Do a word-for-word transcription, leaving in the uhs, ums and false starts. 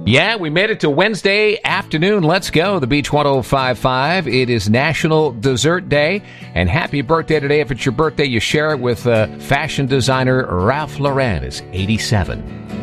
Yeah, we made it to Wednesday afternoon. Let's go. The Beach one oh five point five. It is National Dessert Day. And happy birthday today. If it's your birthday, you share it with uh, fashion designer Ralph Lauren. It's eighty-seven.